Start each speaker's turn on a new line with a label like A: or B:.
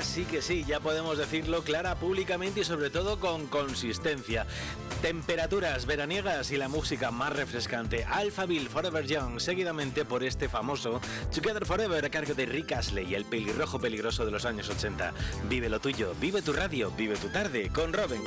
A: sí que sí, ya podemos decirlo clara, públicamente y sobre todo con consistencia. Temperaturas veraniegas y la música más refrescante. Alphaville, Forever Young, seguidamente por este famoso Together Forever a cargo de Rick Astley, el pelirrojo peligroso de los años 80. Vive lo tuyo, vive tu radio, vive tu tarde con Robin.